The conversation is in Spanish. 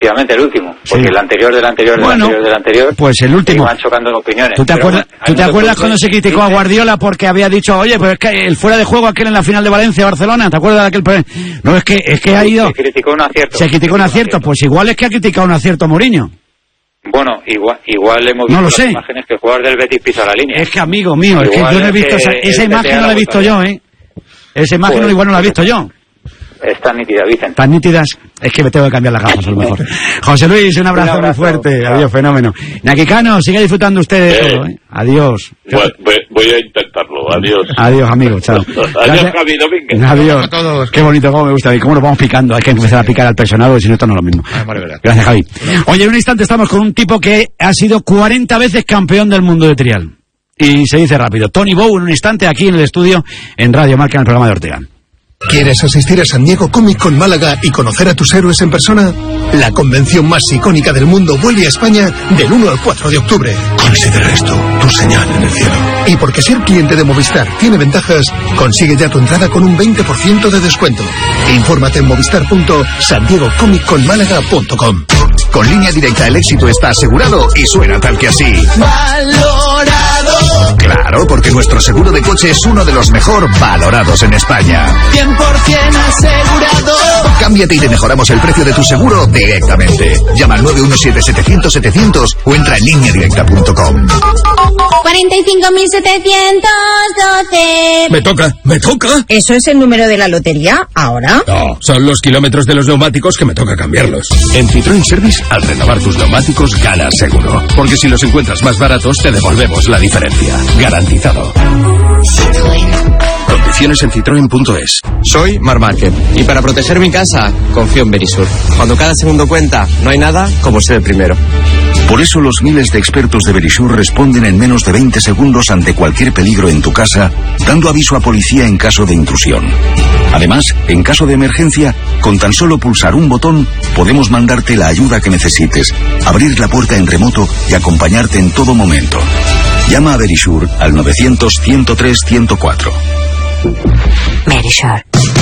Efectivamente, el último, porque el anterior del anterior, pues el último. Van chocando opiniones. ¿Tú te acuerdas cuando se criticó a Guardiola porque había dicho, oye, pues es que el fuera de juego aquel en la final de Valencia-Barcelona, ¿te acuerdas de aquel? No, es que ha ido... Se criticó un acierto. Se criticó un acierto, pues igual es que ha criticado un acierto Mourinho. Bueno, igual hemos visto las imágenes que el jugador del Betis pisa la línea. Es que, amigo mío, es que yo no he visto esa imagen, no la he visto yo, Esa imagen igual no la he visto yo. Están nítidas, dicen. Tan nítidas, es que me tengo que cambiar las gafas a lo mejor. José Luis, un abrazo muy fuerte. Adiós, fenómeno. Nakikano, sigue disfrutando usted de todo, Adiós. Voy a intentarlo, adiós. Adiós, amigo, chao. Adiós, Javi Domínguez. Adiós. A todos. Qué bonito, cómo me gusta. ¿Y cómo nos vamos picando? Hay que empezar a picar al personal, si no, esto no es lo mismo. Gracias, Javi. Oye, en un instante estamos con un tipo que ha sido 40 veces campeón del mundo de trial. Y se dice rápido. Tony Bow, en un instante, aquí en el estudio, en Radio Marca, en el programa de Ortega. ¿Quieres asistir a San Diego Comic Con Málaga y conocer a tus héroes en persona? La convención más icónica del mundo vuelve a España del 1 al 4 de octubre. Considera esto tu señal en el cielo. Y porque ser cliente de Movistar tiene ventajas, consigue ya tu entrada con un 20% de descuento. Infórmate en movistar.sandiegocomicconmálaga.com. Con Línea Directa el éxito está asegurado y suena tal que así. ¡Valorado! Claro, porque nuestro seguro de coche es uno de los mejor valorados en España. 100% asegurado. Cámbiate y te mejoramos el precio de tu seguro directamente. Llama al 917-700-700 o entra en lineadirecta.com. 45.712. Me toca. ¿Eso es el número de la lotería ahora? No, son los kilómetros de los neumáticos que me toca cambiarlos. En Citroën Service, al renovar tus neumáticos, ganas seguro. Porque si los encuentras más baratos, te devolvemos la diferencia. Garantizado. Citroën. Condiciones en citroen.es. Soy Marc Márquez y para proteger mi casa confío en Verisur. Cuando cada segundo cuenta, no hay nada como ser el primero. Por eso los miles de expertos de Verisur responden en menos de 20 segundos ante cualquier peligro en tu casa, dando aviso a policía en caso de intrusión. Además, en caso de emergencia, con tan solo pulsar un botón, podemos mandarte la ayuda que necesites, abrir la puerta en remoto y acompañarte en todo momento. Llama a Verisur al 900-103-104. Verisur.